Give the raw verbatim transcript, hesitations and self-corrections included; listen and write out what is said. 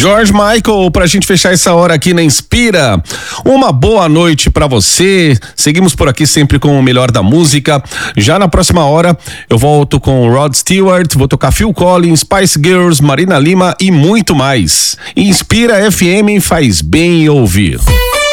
George Michael, pra gente fechar essa hora aqui na Inspira. Uma boa noite pra você. Seguimos por aqui sempre com o melhor da música. Já na próxima hora eu volto com Rod Stewart, vou tocar Phil Collins, Spice Girls, Marina Lima e muito mais. Inspira F M, faz bem ouvir.